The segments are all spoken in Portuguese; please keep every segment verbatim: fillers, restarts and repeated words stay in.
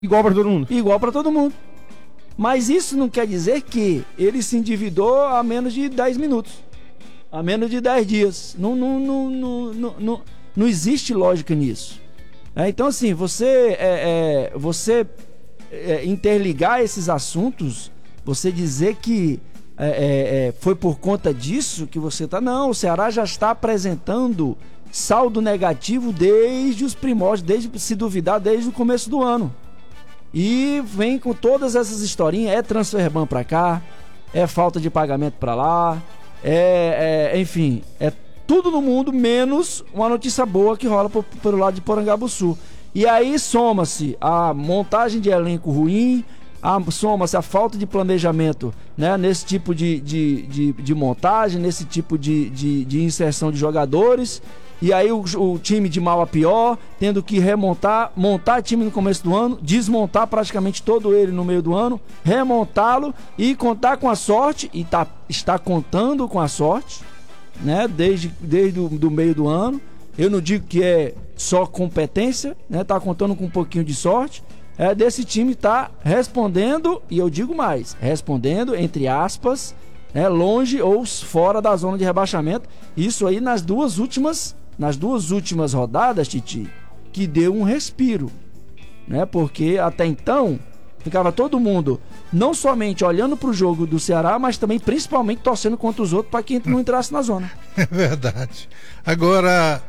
Igual para todo mundo. Igual para todo mundo. Mas isso não quer dizer que ele se endividou a menos de dez minutos. A menos de dez dias. Não, não, não, não, não, não, não existe lógica nisso. É, então, assim, você, é, é, você é, interligar esses assuntos, você dizer que é, é, é, foi por conta disso que você está... Não, o Ceará já está apresentando saldo negativo desde os primórdios, desde, se duvidar, desde o começo do ano. E vem com todas essas historinhas, é transferban pra cá, é falta de pagamento pra lá, é, é enfim, é tudo no mundo menos uma notícia boa que rola por, pelo lado de Porangabuçu. E aí soma-se a montagem de elenco ruim, a, soma-se a falta de planejamento, né, nesse tipo de, de, de, de montagem, nesse tipo de, de, de inserção de jogadores. E aí o, o time de mal a pior, tendo que remontar, montar time no começo do ano, desmontar praticamente todo ele no meio do ano, remontá-lo e contar com a sorte, e tá, está contando com a sorte, né, desde, desde o do meio do ano. Eu não digo que é só competência, né, tá contando com um pouquinho de sorte, é desse time tá respondendo, e eu digo mais, respondendo, entre aspas, né, longe ou fora da zona de rebaixamento, isso aí nas duas últimas nas duas últimas rodadas, Titi, que deu um respiro, né? Porque até então ficava todo mundo não somente olhando para o jogo do Ceará, mas também principalmente torcendo contra os outros para que não entrasse na zona. É verdade. Agora,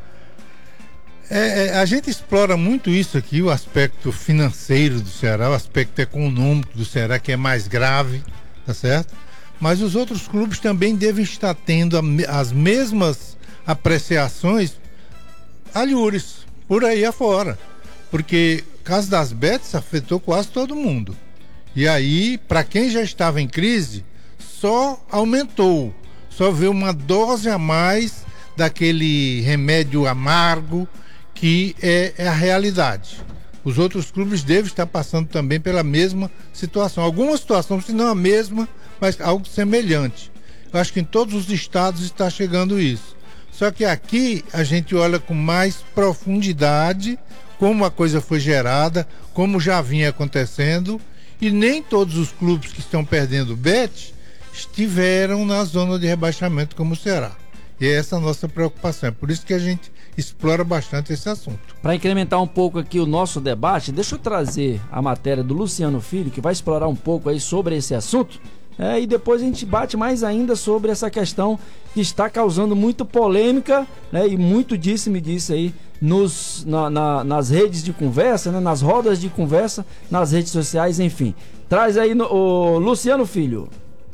é, é, a gente explora muito isso aqui, o aspecto financeiro do Ceará, o aspecto econômico do Ceará, que é mais grave, tá certo? Mas os outros clubes também devem estar tendo a, as mesmas apreciações alhures por aí afora, porque o caso das bets afetou quase todo mundo, e aí para quem já estava em crise só aumentou, só veio uma dose a mais daquele remédio amargo que é, é a realidade. Os outros clubes devem estar passando também pela mesma situação, alguma situação, se não a mesma, mas algo semelhante. Eu acho que em todos os estados está chegando isso. Só que aqui a gente olha com mais profundidade como a coisa foi gerada, como já vinha acontecendo, e nem todos os clubes que estão perdendo o bet estiveram na zona de rebaixamento como o Ceará. E é essa a nossa preocupação. É por isso que a gente explora bastante esse assunto. Para incrementar um pouco aqui o nosso debate, deixa eu trazer a matéria do Luciano Filho, que vai explorar um pouco aí sobre esse assunto. É, e depois a gente bate mais ainda sobre essa questão que está causando muito polêmica, né, e muito disse-me disse aí nos, na, na, nas redes de conversa, né, nas rodas de conversa, nas redes sociais, enfim. Traz aí no, o Luciano Filho.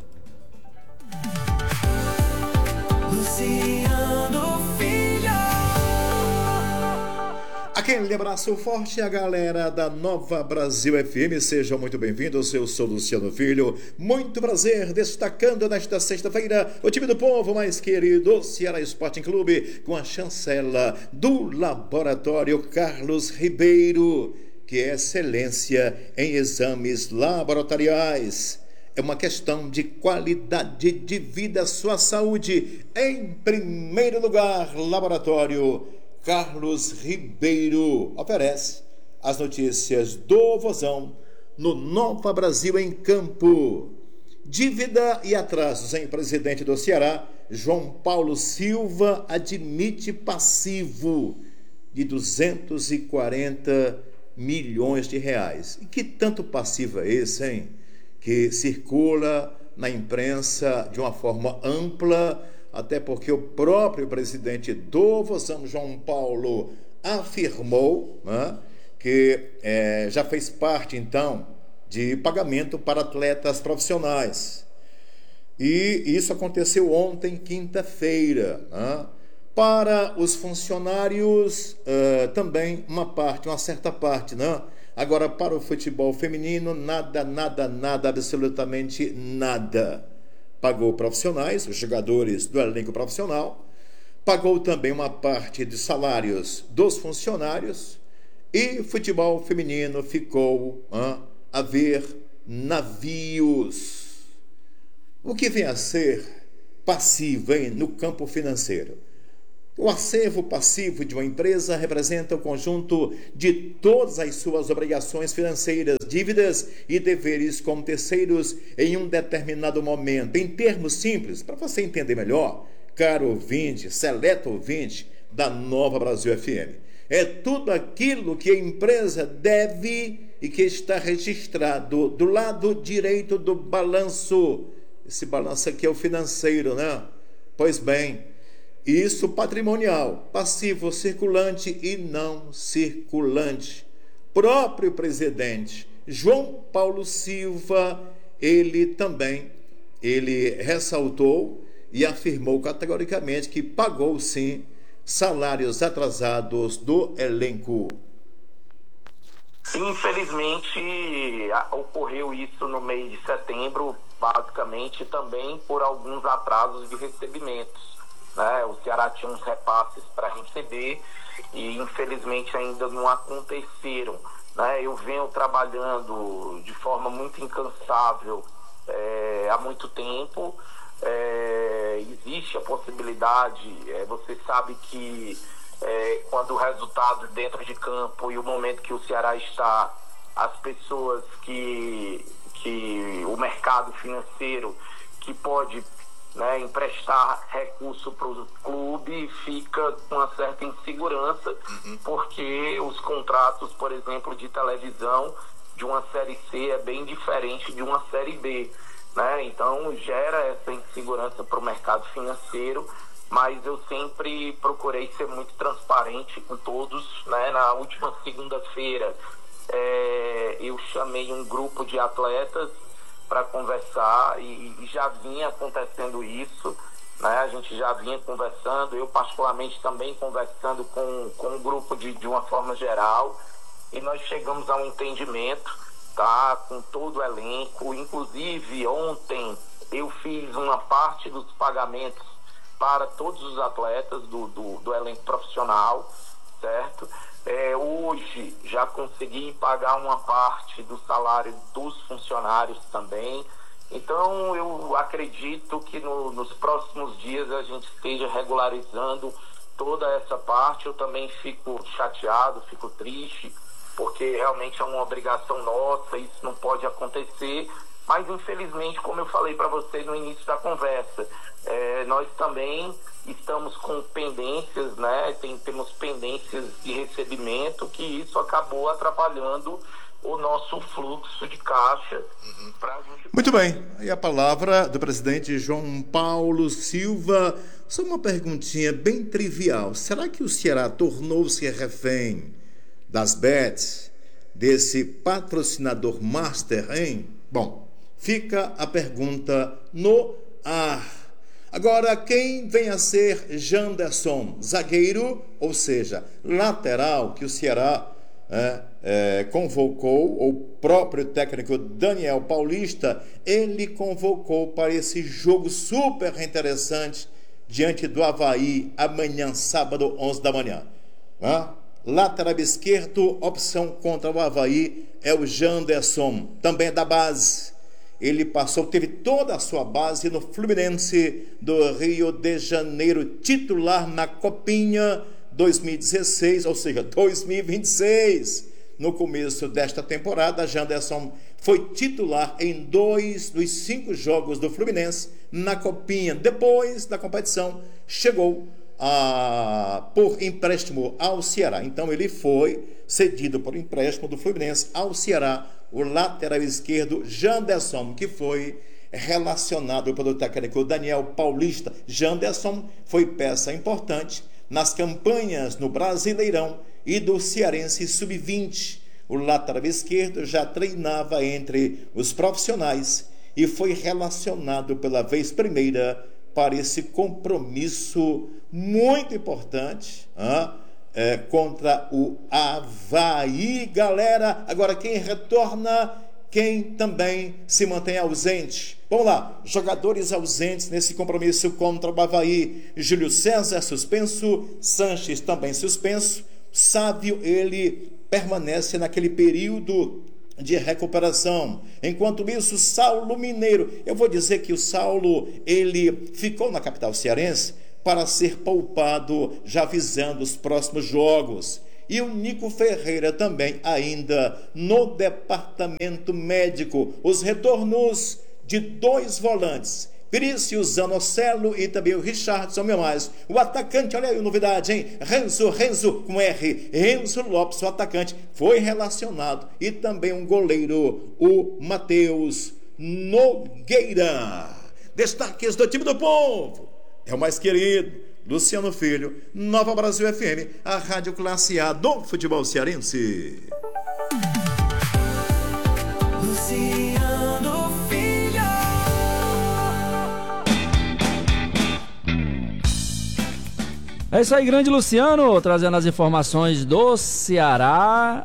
Aquele abraço forte a galera da Nova Brasil F M, sejam muito bem-vindos, eu sou Luciano Filho, muito prazer, destacando nesta sexta-feira o time do povo mais querido, Ceará Sporting Clube, com a chancela do Laboratório Carlos Ribeiro, que é excelência em exames laboratoriais. É uma questão de qualidade de vida, sua saúde em primeiro lugar. Laboratório Carlos Ribeiro oferece as notícias do Vozão no Nova Brasil em Campo. Dívida e atrasos em presidente do Ceará, João Paulo Silva admite passivo de duzentos e quarenta milhões de reais. E que tanto passivo é esse, hein? Que circula na imprensa de uma forma ampla, até porque o próprio presidente do Vozão, João Paulo, afirmou, né, que é, já fez parte, então, de pagamento para atletas profissionais. E isso aconteceu ontem, quinta-feira. Né? Para os funcionários, uh, também uma parte, uma certa parte, né? Agora, para o futebol feminino, nada, nada, nada, absolutamente nada. Pagou profissionais, os jogadores do elenco profissional, pagou também uma parte de salários dos funcionários, e futebol feminino ficou hein, a ver navios. O que vem a ser passivo hein, no campo financeiro? O acervo passivo de uma empresa representa o conjunto de todas as suas obrigações financeiras, dívidas e deveres com terceiros em um determinado momento. Em termos simples, para você entender melhor, caro ouvinte, seleto ouvinte da Nova Brasil F M, é tudo aquilo que a empresa deve e que está registrado do lado direito do balanço. Esse balanço aqui é o financeiro, né? Pois bem, isso patrimonial, passivo, circulante e não circulante. Próprio presidente João Paulo Silva, ele também, ele ressaltou e afirmou categoricamente que pagou sim salários atrasados do elenco. Infelizmente, ocorreu isso no mês de setembro, basicamente também por alguns atrasos de recebimentos. Né? O Ceará tinha uns repasses para receber e infelizmente ainda não aconteceram. Né? Eu venho trabalhando de forma muito incansável é, há muito tempo. É, existe a possibilidade, é, você sabe que é, quando o resultado dentro de campo e o momento que o Ceará está, as pessoas que, que o mercado financeiro que pode, né, emprestar recurso para o clube fica com uma certa insegurança, uhum. porque os contratos, por exemplo, de televisão de uma série C é bem diferente de uma série B. Né? Então gera essa insegurança para o mercado financeiro, mas eu sempre procurei ser muito transparente com todos. Né? Na última segunda-feira é, eu chamei um grupo de atletas para conversar e, e já vinha acontecendo isso, né? A gente já vinha conversando, eu particularmente também conversando com, com um grupo de, de uma forma geral, e nós chegamos a um entendimento, tá, com todo o elenco. Inclusive ontem eu fiz uma parte dos pagamentos para todos os atletas do, do, do elenco profissional, certo? É, hoje já consegui pagar uma parte do salário dos funcionários também. Então eu acredito que no, nos próximos dias a gente esteja regularizando toda essa parte. Eu também fico chateado, fico triste, porque realmente é uma obrigação nossa, isso não pode acontecer, mas infelizmente, como eu falei para você no início da conversa, é, nós também estamos com pendências, né? Tem, temos pendências de recebimento, que isso acabou atrapalhando o nosso fluxo de caixa. Uhum. Pra gente... Muito bem, aí a palavra do presidente João Paulo Silva. Só uma perguntinha bem trivial, será que o Ceará tornou-se refém das bets, desse patrocinador master, hein? Bom, fica a pergunta no ar. Agora, quem vem a ser Janderson? Zagueiro, ou seja, lateral, que o Ceará é, é, convocou, o próprio técnico Daniel Paulista, ele convocou para esse jogo super interessante diante do Avaí, amanhã, sábado, onze da manhã. Né? Lateral esquerdo, opção contra o Avaí, é o Janderson, também é da base. Ele passou, teve toda a sua base no Fluminense do Rio de Janeiro, titular na Copinha dois mil e dezesseis, ou seja, dois mil e vinte e seis. No começo desta temporada, Janderson foi titular em dois dos cinco jogos do Fluminense na Copinha. Depois da competição, chegou a, por empréstimo ao Ceará. Então ele foi cedido por empréstimo do Fluminense ao Ceará, o lateral esquerdo Janderson, que foi relacionado pelo técnico Daniel Paulista. Janderson foi peça importante nas campanhas no Brasileirão e do Cearense sub vinte. O lateral esquerdo já treinava entre os profissionais e foi relacionado pela vez primeira para esse compromisso muito importante, hein? É, contra o Avaí, galera. Agora, quem retorna, quem também se mantém ausente? Vamos lá, jogadores ausentes nesse compromisso contra o Avaí. Júlio César suspenso, Sanches também suspenso. Sávio, ele permanece naquele período de recuperação. Enquanto isso, Saulo Mineiro, eu vou dizer que o Saulo, ele ficou na capital cearense para ser poupado, já visando os próximos jogos. E o Nico Ferreira também ainda no departamento médico. Os retornos de dois volantes, Vinícius Zanocelo e também o Richardson, meu mais. O atacante, olha aí a novidade, hein? Renzo, Renzo com R. Renzo Lopes, o atacante, foi relacionado. E também um goleiro, o Matheus Nogueira. Destaques do time do povo. É o mais querido, Luciano Filho, Nova Brasil F M, a rádio classe A do futebol cearense. Luciano Filho. É isso aí, grande Luciano, trazendo as informações do Ceará.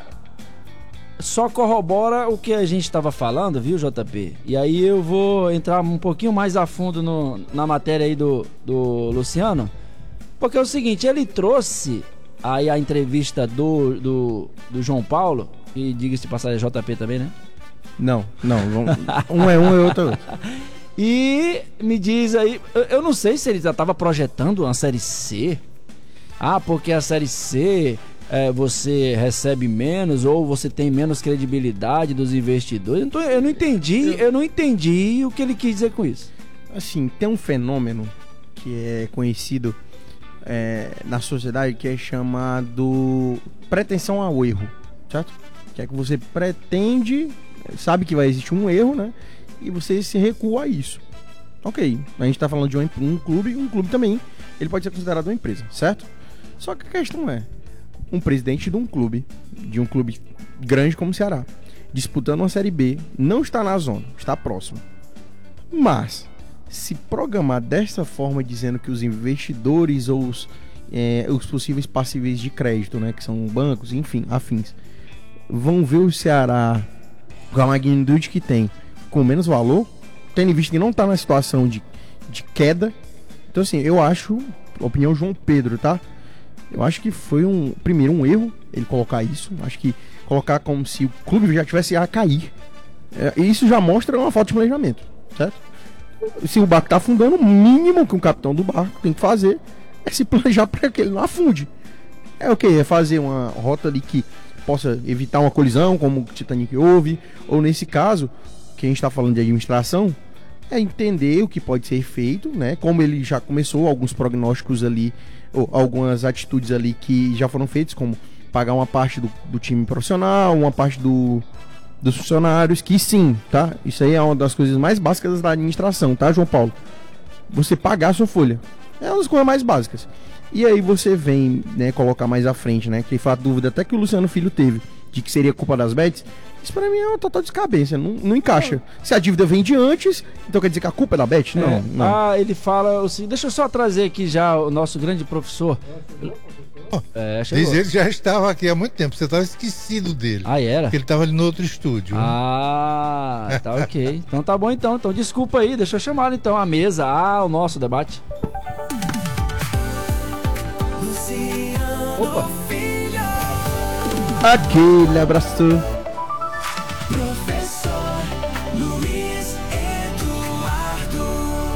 Só corrobora o que a gente estava falando, viu, J P? E aí eu vou entrar um pouquinho mais a fundo no, na matéria aí do, do Luciano. Porque é o seguinte, ele trouxe aí a entrevista do, do, do João Paulo, e diga-se de passagem, J P também, né? Não, não, um é um e outro é outro. E me diz aí, eu, eu não sei se ele já estava projetando uma Série C. Ah, porque a Série C é, você recebe menos ou você tem menos credibilidade dos investidores. Então, eu não entendi, eu não entendi o que ele quis dizer com isso. Assim, tem um fenômeno que é conhecido é, na sociedade que é chamado pretensão ao erro, certo? Que é que você pretende, sabe que vai existir um erro, né? E você se recua a isso. Ok, a gente tá falando de um, um clube, um clube também, ele pode ser considerado uma empresa, certo? Só que a questão é, um presidente de um clube, de um clube grande como o Ceará, disputando uma Série B, não está na zona, está próximo. Mas, se programar dessa forma, dizendo que os investidores ou os, é, os possíveis passíveis de crédito, né, que são bancos, enfim, afins, vão ver o Ceará com a magnitude que tem, com menos valor, tendo em vista que não está na situação de, de queda. Então assim, eu acho, opinião João Pedro, tá? Eu acho que foi um, primeiro um erro ele colocar isso, acho que colocar como se o clube já tivesse a cair, é, isso já mostra uma falta de planejamento, certo? Se o barco tá afundando, o mínimo que um capitão do barco tem que fazer é se planejar para que ele não afunde. É o que? É fazer uma rota ali que possa evitar uma colisão, como o Titanic houve, ou nesse caso, que a gente está falando de administração, é entender o que pode ser feito, né? Como ele já começou, alguns prognósticos ali, ou algumas atitudes ali que já foram feitas, como pagar uma parte do, do time profissional, uma parte do, dos funcionários, que sim, tá? Isso aí é uma das coisas mais básicas da administração, tá, João Paulo? Você pagar a sua folha. É uma das coisas mais básicas. E aí você vem, né, colocar mais à frente, né? Que foi a dúvida até que o Luciano Filho teve, de que seria culpa das bets. Isso pra mim é uma total descabeça, não, não encaixa. Se a dívida vem de antes, então quer dizer que a culpa é da bet? Não, É. não. Ah, ele fala assim, deixa eu só trazer aqui já o nosso grande professor. É, chegou. Diz ele que já estava aqui há muito tempo, você estava esquecido dele. Ah, era? Porque ele estava ali no outro estúdio. Ah, tá ok. Então tá bom então. Então desculpa aí, deixa eu chamar então a mesa, ah, o nosso debate. Luciano Opa. Filho. Aquele abraço. Professor Luiz Eduardo.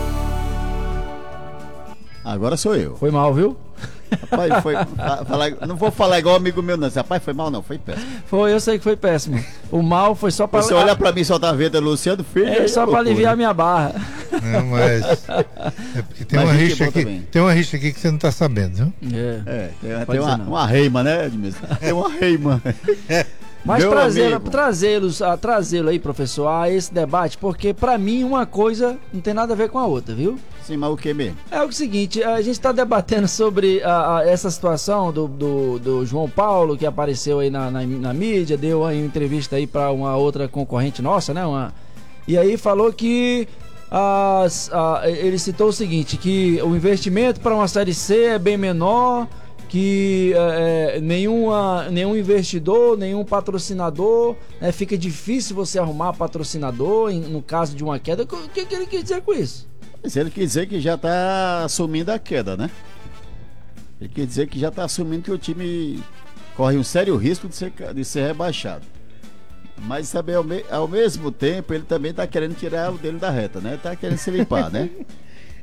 Agora sou eu. Foi mal, viu? Rapaz, foi. fa- falar- não vou falar igual amigo meu, não. Rapaz, foi mal, não, foi péssimo. Foi, eu sei que foi péssimo. O mal foi só pra. Você olha pra mim só tá vendo Luciano Filho. É aí só é pra loucura. aliviar a minha barra. Não, mas. É porque tem Mas uma gente rixa boa aqui. também. Tem uma rixa aqui que você não está sabendo, viu? É. É, tem, Pode tem uma, dizer não. uma reima, né, Edmilson? Tem uma reima. Mas Meu trazê-lo, amigo. trazê-los, a trazê-lo aí, professor, a esse debate, porque pra mim uma coisa não tem nada a ver com a outra, viu? Sim, mas o que mesmo? É o seguinte, a gente tá debatendo sobre a, a- essa situação do, do, do João Paulo, que apareceu aí na, na, na mídia, deu aí uma entrevista aí pra uma outra concorrente nossa, né? Uma, e aí falou que as, a- ele citou o seguinte, que o investimento para uma Série C é bem menor, que é, é, nenhuma, nenhum investidor, nenhum patrocinador, né, fica difícil você arrumar patrocinador em- no caso de uma queda. O que, que ele quer dizer com isso? Mas ele quer dizer que já tá assumindo a queda, né? Ele quer dizer que já tá assumindo que o time corre um sério risco de ser, de ser rebaixado. Mas também ao, me- ao mesmo tempo ele também tá querendo tirar o dele da reta, né? Tá querendo se limpar, né?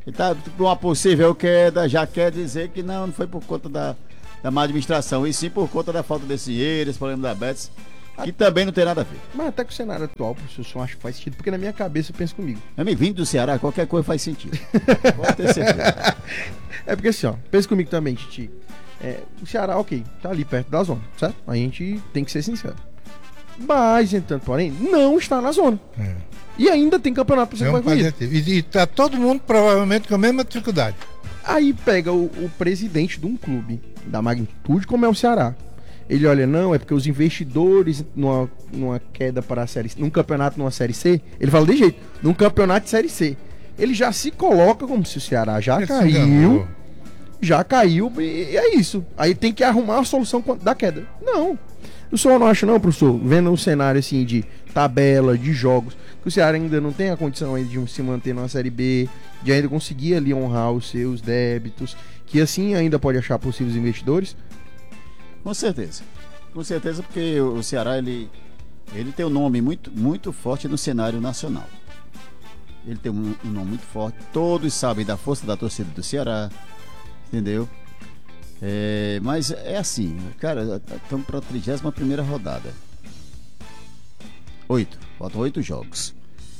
Ele tá por uma possível queda, já quer dizer que não, não foi por conta da, da má administração, e sim por conta da falta desse dinheiro, esse problema da Betis, que também não tem nada a ver. Mas até com o cenário atual, professor, eu acho que faz sentido, porque na minha cabeça eu penso comigo. Meu amigo, vindo do Ceará, qualquer coisa faz sentido. Pode ter certeza. É porque assim, ó, pensa comigo também, Titi. É, o Ceará, ok, tá ali perto da zona, certo? A gente tem que ser sincero. Mas, entanto, porém, não está na zona. É. E ainda tem campeonato pra ser É um concluído. paliativo. E, e tá todo mundo provavelmente com a mesma dificuldade. Aí pega o, o presidente de um clube da magnitude como é o Ceará. Ele olha, não, é porque os investidores numa, numa queda para a série C, num campeonato numa série C, ele fala de jeito, num campeonato de série C. Ele já se coloca como se o Ceará já Ele se caiu, enganou. já caiu, e é isso. Aí tem que arrumar a solução da queda. Não. O senhor não acha não, professor, vendo um cenário assim de tabela, de jogos, que o Ceará ainda não tem a condição ainda de se manter na Série B, de ainda conseguir ali honrar os seus débitos, que assim ainda pode achar possíveis investidores? Com certeza. Com certeza, porque o Ceará, ele, ele tem um nome muito, muito forte no cenário nacional. Ele tem um, um nome muito forte. Todos sabem da força da torcida do Ceará. Entendeu? É, mas é assim, cara, estamos para a trigésima primeira rodada. Oito. Faltam oito jogos.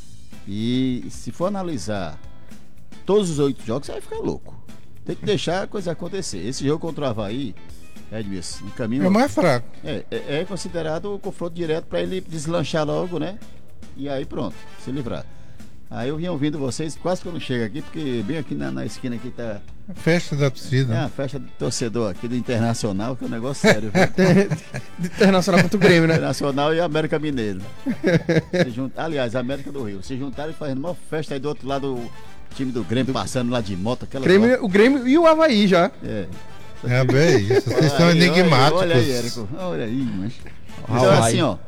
E se for analisar todos os oito jogos, você vai ficar louco. Tem que deixar a coisa acontecer. Esse jogo contra o Avaí, Edmilson, um caminho. É mais fraco. É, é, é considerado o confronto direto para ele deslanchar logo, né? E aí pronto, se livrar. Aí eu vim ouvindo vocês, quase que eu não chego aqui, porque bem aqui na, na esquina aqui tá. Festa da torcida. É a festa do torcedor aqui do Internacional, que é um negócio sério, viu? Internacional contra o Grêmio, né? Internacional e América Mineiro. Se junta- Aliás, América do Rio. Se juntaram e fazendo uma festa aí do outro lado, o time do Grêmio passando lá de moto, aquela Grêmio, o Grêmio e o Avaí já. É. É bem isso. Vocês são Aí, enigmáticos. Olha aí, Érico. Olha aí, mas. Então, Havaí. assim, ó.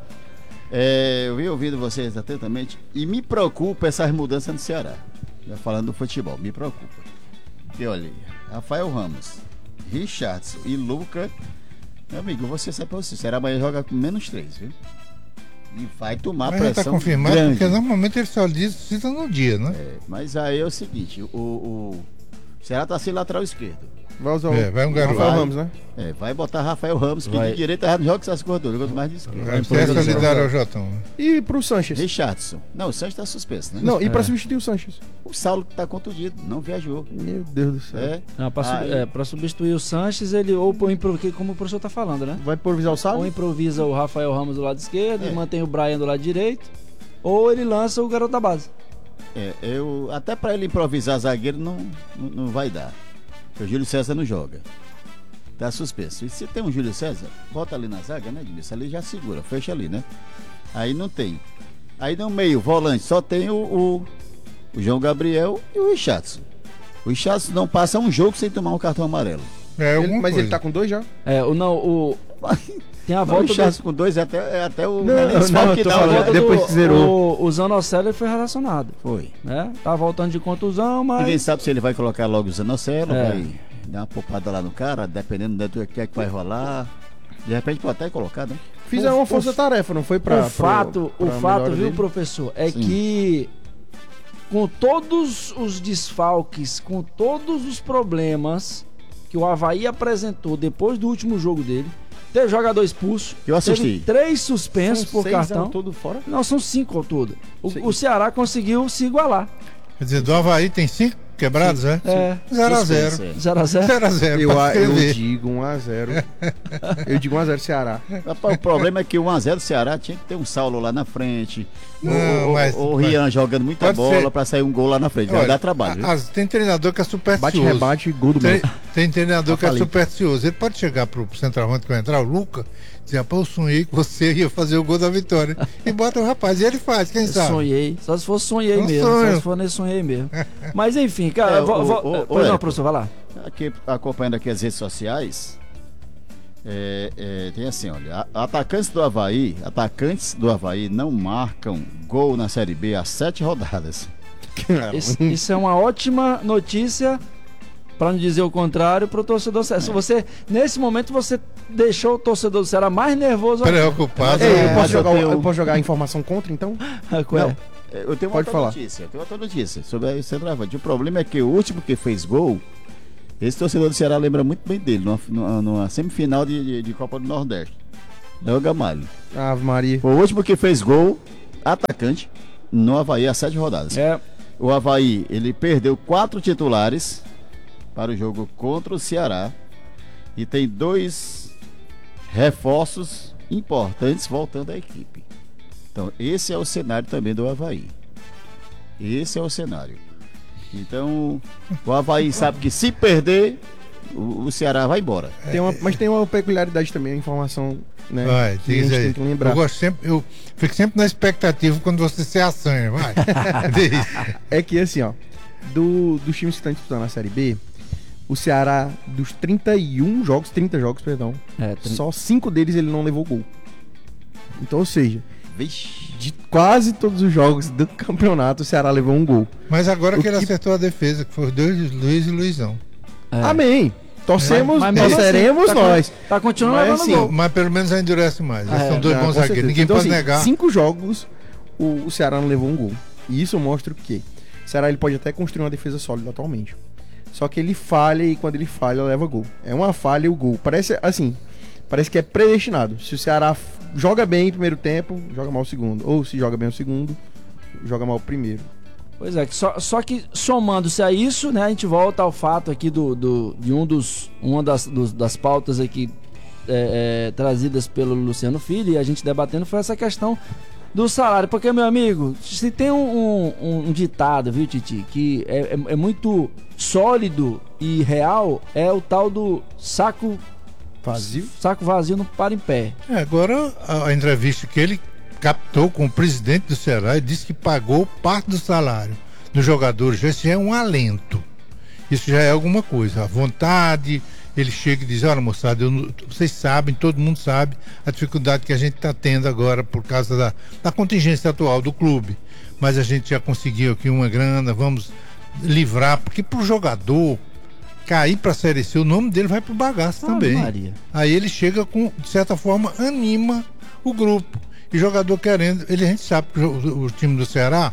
é, eu vim ouvindo vocês atentamente e me preocupa essas mudanças no Ceará. Já falando do futebol, me preocupa. E olha aí, Rafael Ramos, Richardson e Luca. Meu amigo, você sabe pra você, o Ceará amanhã joga com menos três, viu? E vai tomar Mas já pressão está confirmado, grande. porque normalmente ele só diz cita no dia, né? É, mas aí é o seguinte, o, o Ceará tá sem lateral esquerdo. Vai usar o É, vai um garoto. Rafael Ramos, né? É, vai botar Rafael Ramos, que Vai. de direita já não joga essas corredoras, joga mais de esquerda. Vai ser solidário ao Jotão. né? E pro Sanches? Richardson. Não, o Sanches tá suspenso, né? Não, e pra substituir o Sanches? O Saulo tá contundido, não viajou. Meu Deus do céu. É. Não, pra, sub- Aí- é, pra substituir o Sanches, ele ou põe impro- como o professor tá falando, né? Vai improvisar o Ou Saulo? improvisa o Rafael Ramos do lado esquerdo É. e mantém o Brian do lado direito, ou ele lança o garoto da base. É, eu, até pra ele improvisar zagueiro não, não, não vai dar. Porque o Júlio César não joga. Tá suspenso. E se tem um Júlio César, bota ali na zaga, né, Edmilson? Ali já segura, fecha ali, né? Aí não tem. Aí no meio, volante, só tem o, o, o João Gabriel e o Richardson. O Richardson não passa um jogo sem tomar um cartão amarelo. É Ele- alguma mas coisa. ele tá com dois já? É, o não, o tem a O volta do, Richardson com dois é até, é até o. Não, é nem não, falta eu que tô dá, a falando, né? volta depois do, que zerou. o, o Zanocelo foi relacionado, Foi. né? Tá voltando de contusão, mas Ninguém sabe se ele vai colocar logo o Zanocelo, É. vai dar uma poupada lá no cara, dependendo do que é que vai rolar. De repente pode até colocar, né? Fizeram O- uma o- força-tarefa, não foi pra. o fato, pra- o pra fato, melhora viu, dele? professor, é Sim. que com todos os desfalques, com todos os problemas que o Avaí apresentou depois do último jogo dele, teve jogador expulso, Eu assisti. teve três suspensos São por seis cartão. ao todo fora? Não, são cinco ao todo. O, Seis. o Ceará conseguiu se igualar. Quer dizer, do Avaí tem cinco quebrados, é? É, zero a zero. Suspense, zero a zero. zero a zero. Eu, pra a- eu escrever. digo um a zero. Eu digo um a zero Ceará. é. Rapaz, o problema é que o um a zero do Ceará tinha que ter um Saulo lá na frente. O- Não, o, mas- o, o Rian jogando muita pode bola ser. pra sair um gol lá na frente. Vai Olha, dar trabalho. viu? as- tem treinador que é supersticioso. Bate-rebate, gol do Tem, meio. tem treinador Já que é falei. supersticioso. Ele pode chegar pro centroavante que vai entrar, o Luca, e dizer, pô, eu sonhei que você ia fazer o gol da vitória. E bota o rapaz. E ele faz, quem Eu sabe? sonhei. Só se for sonhei É um mesmo. sonho. Só se for nesse sonhei mesmo. Mas enfim, cara, É, vo- o- vo- o- o pois não, Érico. professor, vai lá. Aqui, acompanhando aqui as redes sociais, é, é, tem assim, olha, a- atacantes do Avaí, atacantes do Avaí não marcam gol na Série B há sete rodadas. Isso, isso é uma ótima notícia, para não dizer o contrário, para o torcedor Ceará. Se você, nesse momento, você deixou o torcedor do Ceará mais nervoso. ainda. Preocupado. Ei, eu é. posso, mas eu jogar, tenho- eu posso jogar a informação contra, então? Qual é? Não, Eu tenho uma Pode outra falar. notícia, eu tenho outra notícia sobre o centroavante. O problema é que o último que fez gol, esse torcedor do Ceará lembra muito bem dele, numa, numa, numa semifinal de, de, de Copa do Nordeste. Léo Gamalho. Ave Maria. Foi o último que fez gol, atacante, no Avaí há sete rodadas. É, O Avaí, ele perdeu quatro titulares para o jogo contra o Ceará e tem dois reforços importantes voltando à equipe. Então, esse é o cenário também do Avaí. Esse é o cenário. Então, o Avaí sabe que se perder, o, o Ceará vai embora. Tem uma, mas tem uma peculiaridade também, a informação, né? Vai, que a diz gente aí. tem que lembrar. Eu gosto sempre, eu fico sempre na expectativa quando você se assanha, vai. Diz. É que assim, ó, do, dos times que estão disputando a Série B, o Ceará, dos trinta e um jogos, trinta jogos, perdão, é, tem- só cinco deles ele não levou gol. Então, ou seja, Vixe. de quase todos os jogos do campeonato, o Ceará levou um gol. Mas agora O que ele que- acertou a defesa, que foi os dois, Luiz e Luizão. é. Amém. Torcemos, Mas mesmo torceremos assim, tá con- nós. Tá continuando Mas, levando assim, gol. Mas pelo menos endurece mais. Eles É, são dois Ah, bons com zagueiros. certeza. Ninguém Então, pode assim, negar. Cinco jogos, o, o Ceará não levou um gol. E isso mostra o quê? O Ceará ele pode até construir uma defesa sólida atualmente. Só que ele falha e quando ele falha, leva gol. É uma falha e o gol. Parece assim, parece que é predestinado. Se o Ceará f- joga bem o primeiro tempo, joga mal o segundo. Ou se joga bem o segundo, joga mal o primeiro. Pois é, que só, só que somando-se a isso, né, a gente volta ao fato aqui do, do, de um dos, uma das, dos- das pautas aqui é, é, trazidas pelo Luciano Filho e a gente debatendo foi essa questão do salário. Porque, meu amigo, se tem um, um- um ditado, viu, Titi, que é, é- é muito sólido e real, é o tal do saco Vazio? saco vazio não para em pé. É, agora, a, a entrevista que ele captou com o presidente do Ceará, ele disse que pagou parte do salário dos jogadores. Isso já é um alento. Isso já é alguma coisa. A vontade, ele chega e diz, olha, moçada, eu não- vocês sabem, todo mundo sabe a dificuldade que a gente está tendo agora por causa da, da contingência atual do clube. Mas a gente já conseguiu aqui uma grana, vamos livrar, porque pro jogador cair para a Série C, o nome dele vai pro bagaço Ave também. Maria. Aí ele chega com, de certa forma, anima o grupo. E jogador querendo, ele, a gente sabe que o, o time do Ceará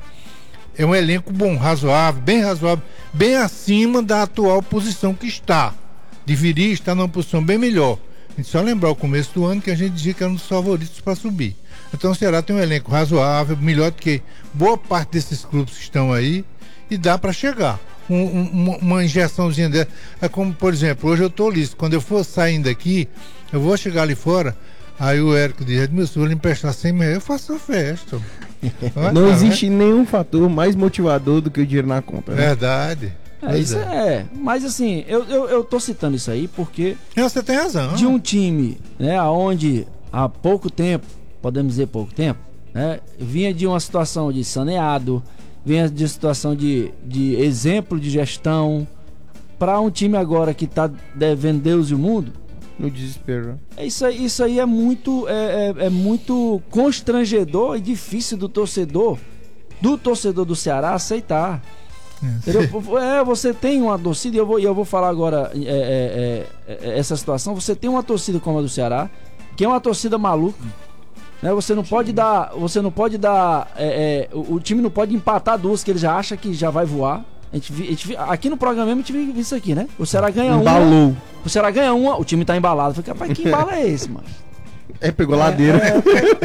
é um elenco bom, razoável, bem razoável, bem acima da atual posição que está. Deveria estar numa posição bem melhor. A gente só lembrar o começo do ano que a gente dizia que era um dos favoritos para subir. Então o Ceará tem um elenco razoável, melhor do que boa parte desses clubes que estão aí, e dá para chegar. Um, um, uma- uma injeçãozinha dessa. É como, por exemplo, hoje eu estou listo. Quando eu for saindo daqui, eu vou chegar ali fora. Aí o Érico diz: meu, se eu lhe emprestar cem mil, eu faço a festa. Olha, Não tá existe nenhum fator mais motivador do que o dinheiro na conta. vendo? Né? Verdade. É, Pois isso é. Mas assim, eu, eu, eu tô citando isso aí porque Não, você tem razão. de um time, né, onde há pouco tempo, podemos dizer pouco tempo, né, vinha de uma situação de saneado, vinha de situação de, de exemplo de gestão, para um time agora que tá devendo Deus e o mundo, No desespero. Né? é isso aí, isso aí é muito é, é, é muito constrangedor e difícil do torcedor, do torcedor do Ceará aceitar. Entendeu? É, você tem uma torcida, e eu vou, e eu vou falar agora é, é, é, essa situação. Você tem uma torcida como a do Ceará, que é uma torcida maluca. Né? Você não pode dar. Você não pode dar. É, é, o, o time não pode empatar duas, que ele já acha que já vai voar. A gente, vi- a gente vi- aqui no programa mesmo a gente viu isso aqui, né? O Ceará ganha uma. Embalou. O Ceará ganha uma, o time tá embalado. Eu falei, rapaz, que embalo é esse, mano? É, pegou ladeira. É,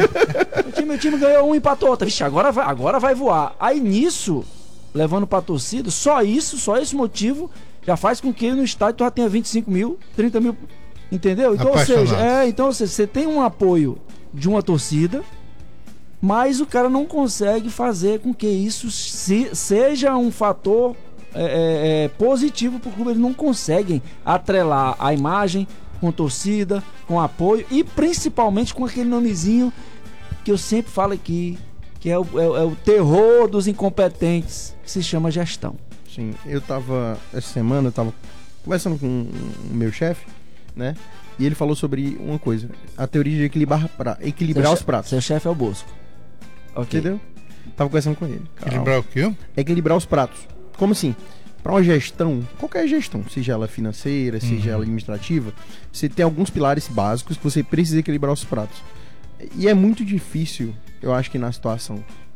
é, o, time, o time ganhou um e empatou outra. Vixe, agora vai, agora vai voar. Aí nisso, levando pra torcida, só isso, só esse motivo já faz com que no estádio tu já tenha vinte e cinco mil, trinta mil. Entendeu? Então, ou seja, Apaixonados. é, então, ou seja, você tem um apoio de uma torcida, mas o cara não consegue fazer com que isso se- seja um fator é, é, é, positivo pro clube. Eles não conseguem atrelar a imagem com torcida, com apoio e principalmente com aquele nomezinho que eu sempre falo aqui, que é o, é o- é o terror dos incompetentes, que se chama gestão. Sim, eu tava. Essa semana eu tava conversando com o meu chefe, né? E ele falou sobre uma coisa: a teoria de equilibrar, pra, equilibrar Seu os che- pratos. Seu chefe é o Bosco. Ok. Entendeu? Tava conversando com ele. Calma. Equilibrar o quê? Equilibrar os pratos. Como assim? Para uma gestão, qualquer gestão, seja ela financeira, seja ela administrativa, você tem alguns pilares básicos que você precisa equilibrar os pratos. E é muito difícil, eu acho que na situação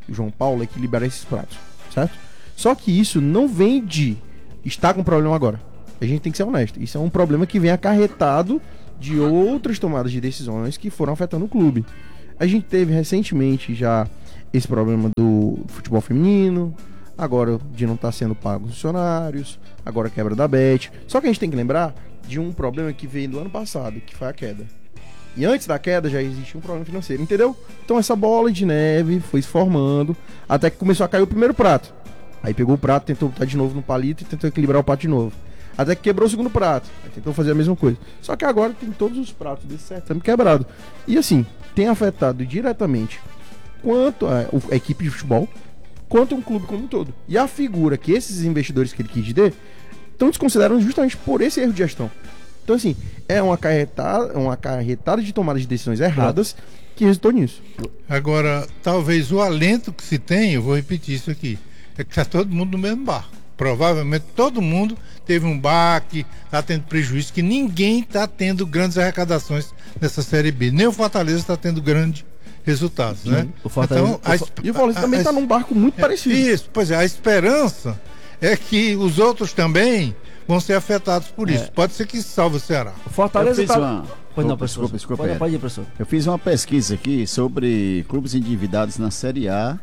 o João Paulo, é que libera esses pratos, certo? Só que isso não vem de estar com problema agora. A gente tem que ser honesto. Isso é um problema que vem acarretado de outras tomadas de decisões que foram afetando o clube. A gente teve recentemente já esse problema do futebol feminino, agora de não estar sendo pago os funcionários, agora a quebra da Bet. Só que a gente tem que lembrar de um problema que veio do ano passado, que foi a queda. E antes da queda já existia um problema financeiro, entendeu? Então essa bola de neve foi se formando, até que começou a cair o primeiro prato. Aí pegou o prato, tentou botar de novo no palito e tentou equilibrar o prato de novo. Até que quebrou o segundo prato, aí tentou fazer a mesma coisa. Só que agora tem todos os pratos desse certame quebrado. E assim, tem afetado diretamente quanto a, a equipe de futebol, quanto um clube como um todo. E a figura que esses investidores que ele quis ter estão desconsiderando justamente por esse erro de gestão. Então assim, é uma acarretada, uma acarretada de tomadas de decisões erradas que resultou nisso. Agora, talvez o alento que se tem, eu vou repetir isso aqui, é que está todo mundo no mesmo barco. Provavelmente todo mundo teve um baque, está tendo prejuízo, que ninguém está tendo grandes arrecadações nessa Série B. Nem o Fortaleza está tendo grandes resultados, Sim, né? O Fortaleza, então, a, o, e o Fortaleza também está num barco muito é, parecido. Isso, pois é, a esperança é que os outros também vão ser afetados por isso. É. Pode ser que salve o Ceará. O Fortaleza está... Uma... Pois não, professor. Desculpa, desculpa. Pode, pode ir, professor. Eu fiz uma pesquisa aqui sobre clubes endividados na Série A.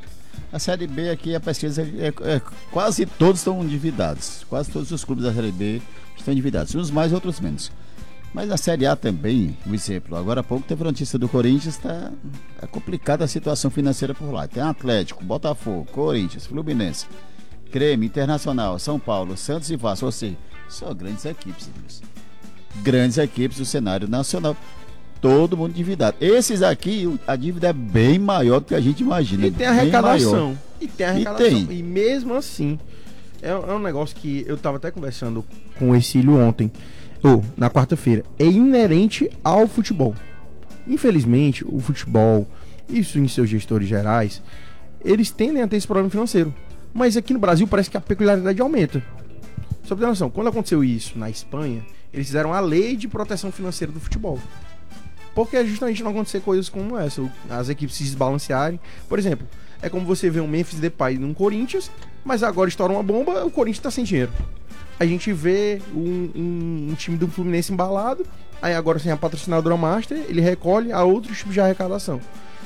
A Série B aqui, a pesquisa é, é, é quase todos estão endividados. Quase todos os clubes da Série B estão endividados. Uns mais, outros menos. Mas na Série A também, um exemplo, agora há pouco teve a notícia do Corinthians, está tá complicada a situação financeira por lá. Tem Atlético, Botafogo, Corinthians, Fluminense, Grêmio, Internacional, São Paulo, Santos e Vasco. Ou seja, só grandes equipes. Grandes equipes do cenário nacional. Todo mundo endividado. Esses aqui, a dívida é bem maior do que a gente imagina. E tem arrecadação. E tem arrecadação. E, tem. E mesmo assim, é, é um negócio que eu estava até conversando com o Exílio ontem, ou na quarta-feira. É inerente ao futebol. Infelizmente, o futebol, isso em seus gestores gerais, eles tendem a ter esse problema financeiro. Mas aqui no Brasil parece que a peculiaridade aumenta. Só pra ter noção, quando aconteceu isso na Espanha, eles fizeram a lei de proteção financeira do futebol. Porque justamente não acontecer coisas como essa, as equipes se desbalancearem. Por exemplo, é como você vê um Memphis Depay num Corinthians, mas agora estoura uma bomba, o Corinthians tá sem dinheiro. A gente vê um, um, um time do Fluminense embalado, aí agora sem a patrocinadora Master, ele recolhe a outros tipos de arrecadação.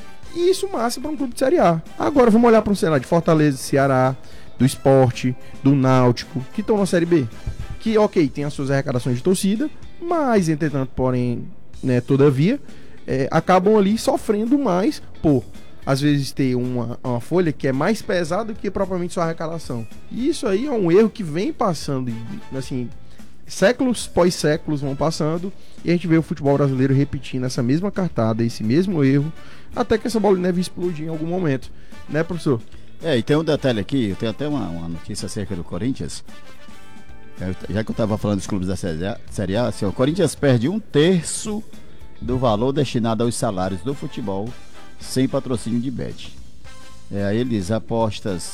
E isso massa para um clube de Série A. Agora vamos olhar para um cenário de Fortaleza, Ceará, do Sport, do Náutico, que estão na Série B. Que, ok, tem as suas arrecadações de torcida, mas, entretanto, porém... Né, todavia, é, acabam ali sofrendo mais por, às vezes, ter uma, uma folha que é mais pesada do que propriamente sua arrecadação. E isso aí é um erro que vem passando, assim, séculos pós séculos vão passando, e a gente vê o futebol brasileiro repetindo essa mesma cartada, esse mesmo erro, até que essa bola de neve explodir em algum momento, né, professor? É, e tem um detalhe aqui, eu tenho até uma, uma notícia acerca do Corinthians. Já que eu estava falando dos clubes da Série A, série A assim, o Corinthians perde um terço do valor destinado aos salários do futebol sem patrocínio de bet. É, aí eles apostas,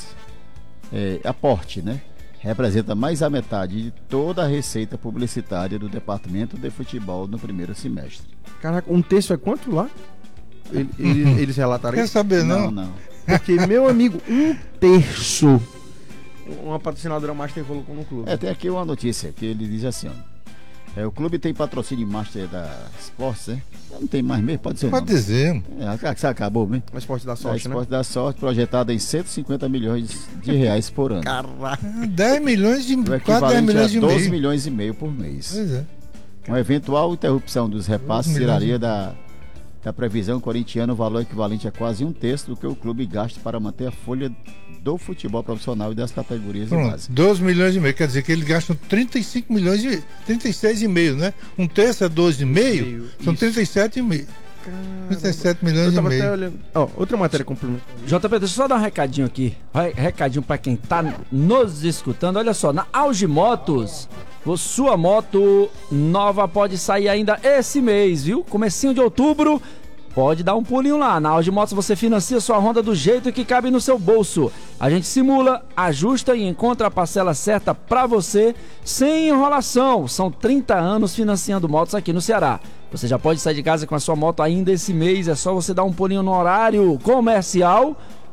é, aporte, né? Representa mais a metade de toda a receita publicitária do departamento de futebol no primeiro semestre. Caraca, um terço é quanto lá? Ele, ele, eles relataram Quer isso? saber, Não, não? não. Porque, meu amigo, um terço. Uma patrocinadora Master colocou no clube. É, tem aqui uma notícia que ele diz assim, ó. É, o clube tem patrocínio Master da Sports, né? Não tem mais mesmo, pode ser. Pode não. dizer. É, acabou mesmo. O Esporte da A Sorte, né? Esporte da Sorte, projetada em cento e cinquenta milhões de reais por ano. Caraca. dez milhões de O quase dez equivalente milhões a de doze meio. milhões e meio por mês. Pois é. Uma eventual interrupção dos repasses doze milhões tiraria e- da, da previsão corintiana o valor equivalente a quase um terço do que o clube gasta para manter a folha do futebol profissional e das categorias de Pronto, base. doze milhões e meio, quer dizer que eles gastam trinta e cinco milhões e trinta e seis e meio, né? Um terço é doze e meio, são Isso. trinta e sete e meio. trinta e sete milhões Eu e tava até meio. olhando. Ó, outra matéria complementar. J P, deixa eu só dar um recadinho aqui. Vai- Recadinho pra quem tá nos escutando. Olha só, na Auge Motos, o sua moto nova pode sair ainda esse mês, viu? Comecinho de outubro, pode dar um pulinho lá. Na Auge Motos você financia sua Honda do jeito que cabe no seu bolso. A gente simula, ajusta e encontra a parcela certa pra você, sem enrolação. São trinta anos financiando motos aqui no Ceará. Você já pode sair de casa com a sua moto ainda esse mês, é só você dar um pulinho no horário comercial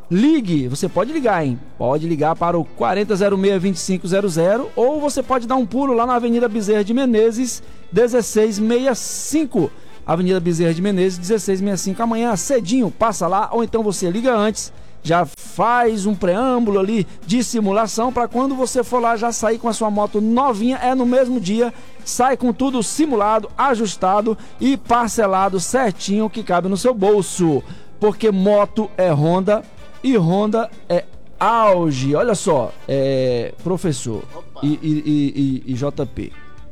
ligue, você pode ligar, hein? Pode ligar para o quarenta zero seis, vinte e cinco zero zero ou você pode dar um pulo lá na Avenida Bezerra de Menezes, dezesseis sessenta e cinco. Avenida Bezerra de Menezes, dezesseis sessenta e cinco. Amanhã cedinho, passa lá, ou então você liga antes, já faz um preâmbulo ali de simulação para quando você for lá já sair com a sua moto novinha, é no mesmo dia, sai com tudo simulado, ajustado e parcelado certinho que cabe no seu bolso, porque moto é Honda e Honda é auge. Olha só, é, professor e, e, e, e, e J P,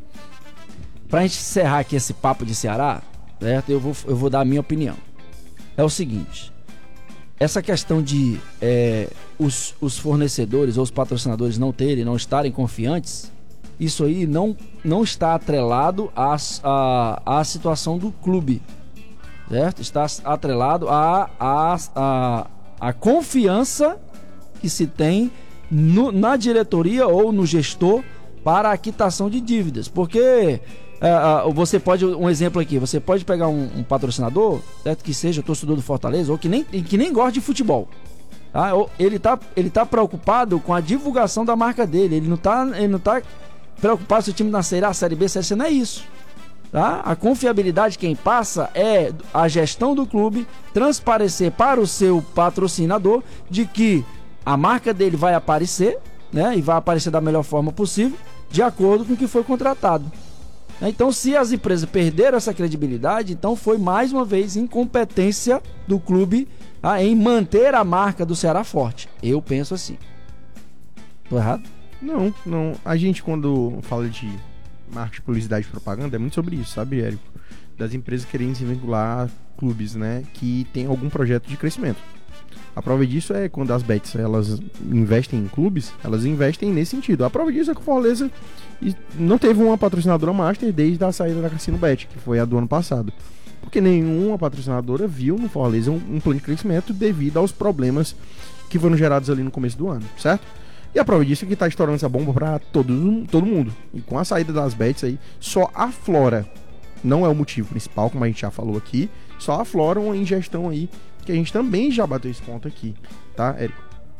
pra gente encerrar aqui esse papo de Ceará, certo? Eu vou, eu vou dar a minha opinião. É o seguinte, essa questão de é, os, os fornecedores ou os patrocinadores não terem, não estarem confiantes, isso aí não, não está atrelado à, à, à situação do clube, certo? Está atrelado à, à, à, à confiança que se tem no, na diretoria ou no gestor para a quitação de dívidas, porque Uh, uh, você pode, um exemplo aqui, você pode pegar um, um patrocinador, certo, que seja torcedor do Fortaleza ou que nem, que nem gosta de futebol, tá? Ou ele tá, ele tá preocupado com a divulgação da marca dele, ele não tá, ele não tá preocupado se o time na Série A, Série B, Série C, não é isso, tá? A confiabilidade quem passa é a gestão do clube transparecer para o seu patrocinador de que a marca dele vai aparecer, né, e vai aparecer da melhor forma possível, de acordo com o que foi contratado. Então, se as empresas perderam essa credibilidade, então foi mais uma vez incompetência do clube ah, em manter a marca do Ceará forte. Eu penso assim. Tô errado? Não, não. A gente, quando fala de marketing, publicidade e propaganda, é muito sobre isso, sabe, Érico? Das empresas querendo se vincular a clubes, né, que tem algum projeto de crescimento. A prova disso é quando as bets, elas investem em clubes, elas investem nesse sentido. A prova disso é que o Fortaleza não teve uma patrocinadora master desde a saída da Cassino Bet, que foi a do ano passado. Porque nenhuma patrocinadora viu no Fortaleza um, um plano de crescimento devido aos problemas que foram gerados ali no começo do ano, certo? E a prova disso é que tá estourando essa bomba pra todo, todo mundo. E com a saída das bets aí, só aflora, não é o motivo principal, como a gente já falou aqui, só aflora uma ingestão aí, que a gente também já bateu esse ponto aqui, tá, Érico?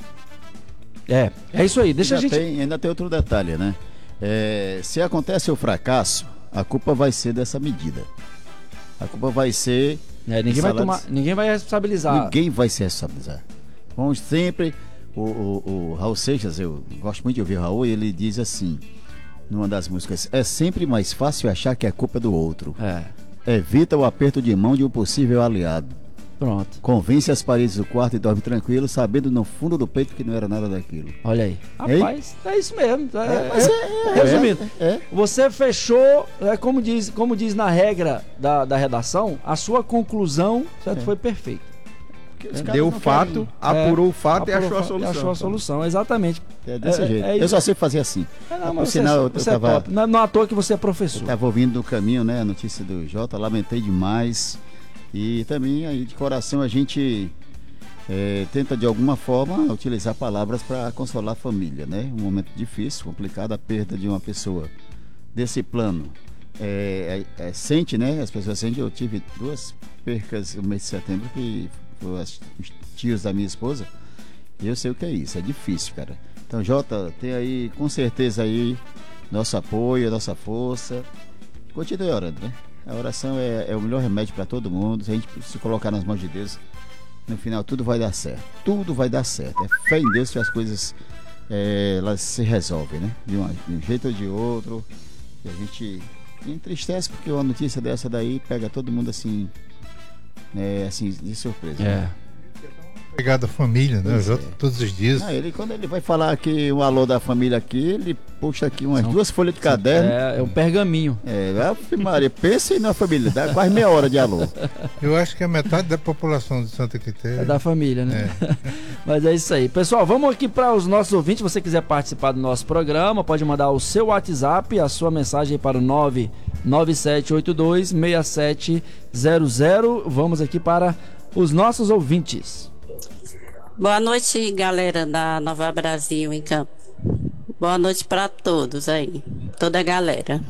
É, é isso aí, deixa ainda a gente... Tem, ainda tem outro detalhe, né? É, se acontece o fracasso, a culpa vai ser dessa medida. A culpa vai ser... É, ninguém, vai tomar, ninguém vai responsabilizar. Ninguém vai se responsabilizar. Vamos sempre... O, o, o Raul Seixas, eu gosto muito de ouvir o Raul, e ele diz assim, numa das músicas, é sempre mais fácil achar que a culpa é do outro. É. Evita o aperto de mão de um possível aliado. Pronto. Convence as paredes do quarto e dorme tranquilo, sabendo no fundo do peito que não era nada daquilo. Olha aí. Rapaz, é isso mesmo. É, é, é, resumindo, é, é. Você fechou, é, como, diz, como diz na regra da, da redação, a sua conclusão, certo, é. foi perfeita. Deu o fato, querem... apurou é, o fato e achou a solução. Achou a solução, exatamente. É desse é, jeito. É eu só sei fazer assim. É, não, Por você, sinal, eu, você eu tava, é top. Não, não é à toa que você é professor. Eu estava ouvindo no caminho, né, a notícia do Jota, lamentei demais. E também aí de coração a gente é, tenta de alguma forma utilizar palavras para consolar a família, né? Um momento difícil, complicado, a perda de uma pessoa desse plano. É, é, é, sente, né? As pessoas sentem. Eu tive duas percas no mês de setembro que foram os tios da minha esposa. E eu sei o que é isso, é difícil, cara. Então, Jota, tem aí com certeza aí nosso apoio, nossa força. Continue orando, né? A oração é, é o melhor remédio para todo mundo. Se a gente se colocar nas mãos de Deus, no final tudo vai dar certo. Tudo vai dar certo. É fé em Deus que as coisas é, elas se resolvem, né? De, uma, de um jeito ou de outro. E a gente entristece porque uma notícia dessa daí pega todo mundo assim, é, assim de surpresa. É. Né? Pegado a família, né? É. Todos os dias. Ah, ele, quando ele vai falar aqui um alô da família aqui, ele puxa aqui umas São, duas folhas de caderno. É, é um pergaminho. É, Maria, pense na família, dá quase meia hora de alô. Eu acho que a metade da população de Santa Quitéria é da família, né? É. Mas é isso aí. Pessoal, vamos aqui para os nossos ouvintes. Se você quiser participar do nosso programa, pode mandar o seu WhatsApp, a sua mensagem para o nove nove sete oito dois seis sete zero zero. Vamos aqui para os nossos ouvintes. Boa noite, galera da Nova Brasil em Campo. Boa noite para todos aí, toda a galera.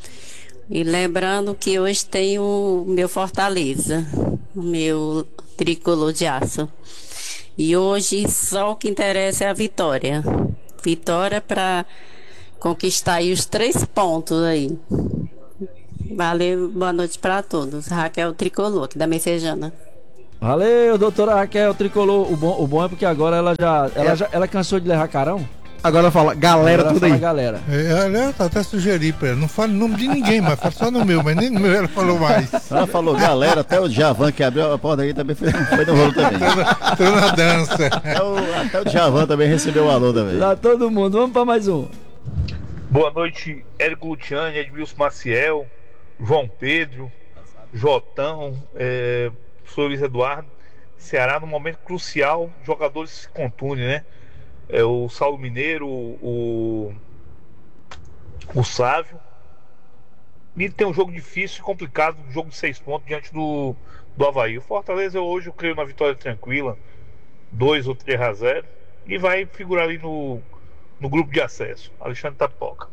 E lembrando que hoje tem o meu Fortaleza, o meu tricolor de aço. E hoje só o que interessa é a vitória. Vitória para conquistar aí os três pontos aí. Valeu, boa noite para todos. Raquel Tricolor, aqui da Messejana. Valeu, doutora Raquel Tricolor. O bom, o bom é porque agora ela já ela, É. já, ela cansou de levar carão. Agora fala, galera, Agora tudo fala aí. galera. É, eu até sugeri pra ela, não fale o nome de ninguém, mas fala só no meu, mas nem no meu ela falou mais. Ela falou, galera, até o Djavan que abriu a porta aí também foi, foi no rolo também. Tô na, tô na dança. Até o, até o Djavan também recebeu o alô também. Lá todo mundo, vamos para mais um. Boa noite, Érico Luciani, Edmilson Maciel, João Pedro, Jotão, é, professor Luiz Eduardo. Ceará num momento crucial, jogadores se contunem, né? É, o Saulo Mineiro, o, o Sávio. E tem um jogo difícil e complicado, um jogo de seis pontos diante do, do Avaí. O Fortaleza hoje eu creio na vitória tranquila, dois ou três a zero, e vai figurar ali no, no grupo de acesso. Alexandre Tapoca.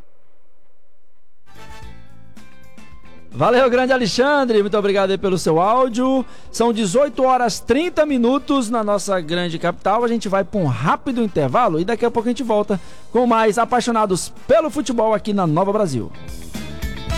Valeu, grande Alexandre, muito obrigado aí pelo seu áudio. São dezoito horas e trinta minutos na nossa grande capital. A gente vai para um rápido intervalo e daqui a pouco a gente volta com mais apaixonados pelo futebol aqui na Nova Brasil.